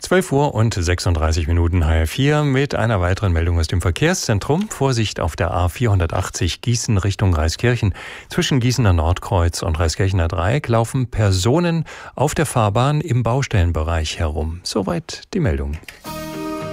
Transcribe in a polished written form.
12 Uhr und 36 Minuten HR4 mit einer weiteren Meldung aus dem Verkehrszentrum. Vorsicht auf der A480 Gießen Richtung Reiskirchen. Zwischen Gießener Nordkreuz und Reiskirchener Dreieck laufen Personen auf der Fahrbahn im Baustellenbereich herum. Soweit die Meldung.